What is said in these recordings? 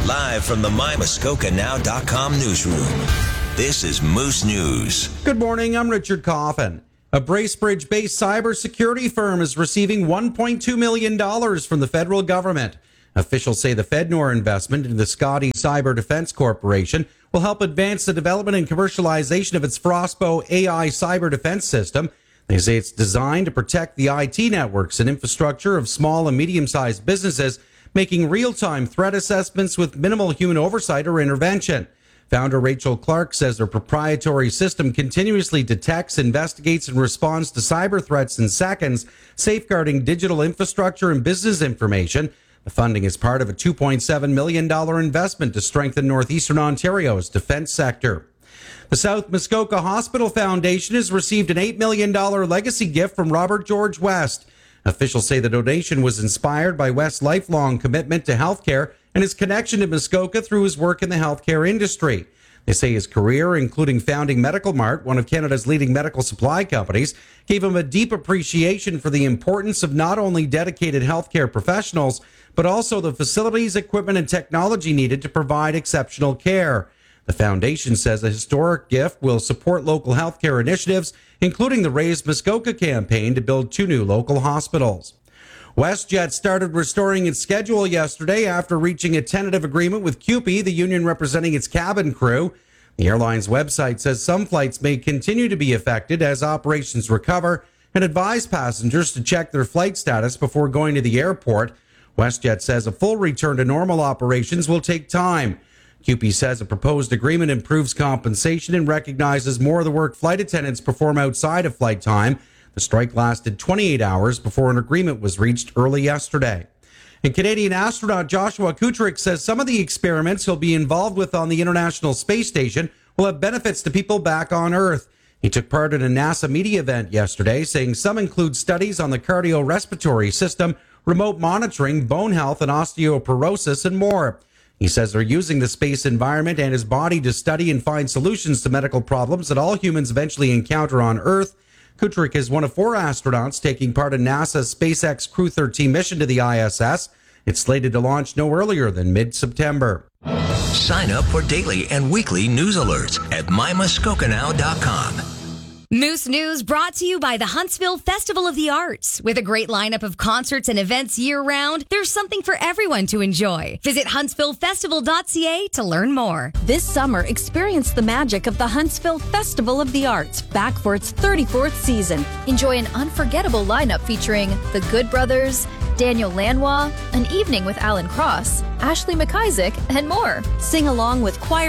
Live from the MyMuskokaNow.com newsroom, this is Moose News. Good morning, I'm Richard Coffin. A Bracebridge-based cybersecurity firm is receiving $1.2 million from the federal government. Officials say the Fednor investment into the Scotty Cyber Defense Corporation will help advance the development and commercialization of its Frostbow AI cyber defense system. They say it's designed to protect the IT networks and infrastructure of small and medium-sized businesses, making real-time threat assessments with minimal human oversight or intervention. Founder Rachel Clark says their proprietary system continuously detects, investigates, and responds to cyber threats in seconds, safeguarding digital infrastructure and business information. The funding is part of a $2.7 million investment to strengthen Northeastern Ontario's defense sector. The South Muskoka Hospital Foundation has received an $8 million legacy gift from Robert George West. Officials say the donation was inspired by West's lifelong commitment to healthcare and his connection to Muskoka through his work in the healthcare industry. They say his career, including founding Medical Mart, one of Canada's leading medical supply companies, gave him a deep appreciation for the importance of not only dedicated healthcare professionals, but also the facilities, equipment, and technology needed to provide exceptional care. The foundation says a historic gift will support local healthcare initiatives, including the Raise Muskoka campaign to build 2 new local hospitals. WestJet started restoring its schedule yesterday after reaching a tentative agreement with CUPE, the union representing its cabin crew. The airline's website says some flights may continue to be affected as operations recover and advise passengers to check their flight status before going to the airport. WestJet says a full return to normal operations will take time. CUPE says a proposed agreement improves compensation and recognizes more of the work flight attendants perform outside of flight time. The strike lasted 28 hours before an agreement was reached early yesterday. And Canadian astronaut Joshua Kutrick says some of the experiments he'll be involved with on the International Space Station will have benefits to people back on Earth. He took part in a NASA media event yesterday, saying some include studies on the cardiorespiratory system, remote monitoring, bone health and osteoporosis, and more. He says they're using the space environment and his body to study and find solutions to medical problems that all humans eventually encounter on Earth. Kutrick is one of 4 astronauts taking part in NASA's SpaceX Crew 13 mission to the ISS. It's slated to launch no earlier than mid-September. Sign up for daily and weekly news alerts at MyMuskokaNow.com. Moose News brought to you by the Huntsville Festival of the Arts. With a great lineup of concerts and events year-round, there's something for everyone to enjoy. Visit huntsvillefestival.ca to learn more. This summer, experience the magic of the Huntsville Festival of the Arts, back for its 34th season. Enjoy an unforgettable lineup featuring the Good Brothers, Daniel Lanois, An Evening with Alan Cross, Ashley McIsaac, and more. Sing along with Choir,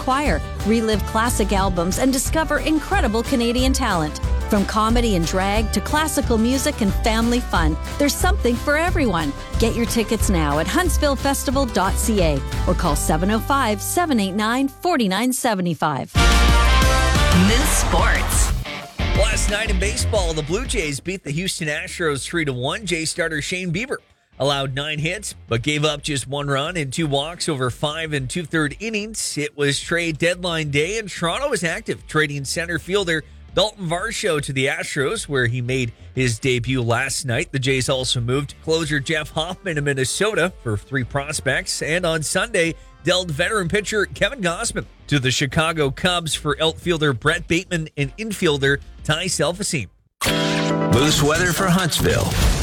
relive classic albums, and discover incredible Canadian talent. From comedy and drag to classical music and family fun, there's something for everyone. Get your tickets now at huntsvillefestival.ca or call 705-789-4975. Moose Sports. Last night in baseball, the Blue Jays beat the Houston Astros 3-1. Jays starter Shane Bieber allowed 9 hits, but gave up just 1 run and 2 walks over 5 2/3 innings. It was trade deadline day, and Toronto was active, trading center fielder Dalton Varsho to the Astros, where he made his debut last night. The Jays also moved closer Jeff Hoffman to Minnesota for 3 prospects, and on Sunday, dealt veteran pitcher Kevin Gausman to the Chicago Cubs for outfielder Brett Bateman and infielder Ty Selfasine. Moose weather for Huntsville.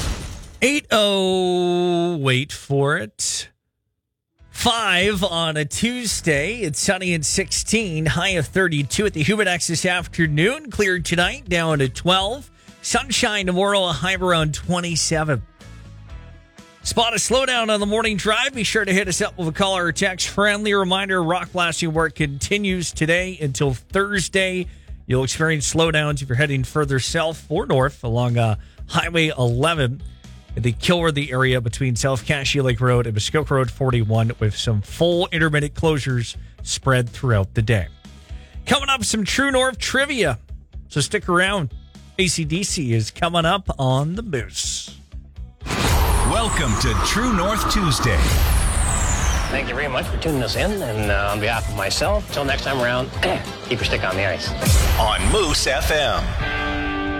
8:00, wait for it. 5 on a Tuesday. It's sunny and 16, high of 32 at the Humidex this afternoon. Cleared tonight, down to 12. Sunshine tomorrow, a high of around 27. Spot a slowdown on the morning drive. Be sure to hit us up with a call or text. Friendly reminder, rock blasting work continues today until Thursday. You'll experience slowdowns if you're heading further south or north along Highway 11 in the Kilworthy area between South Cassia Lake Road and Muskoka Road 41, with some full intermittent closures spread throughout the day. Coming up, some True North trivia, so stick around. AC/DC is coming up on the Moose. Welcome to True North Tuesday. Thank you very much for tuning us in, and on behalf of myself, till next time around, keep your stick on the ice. On Moose FM.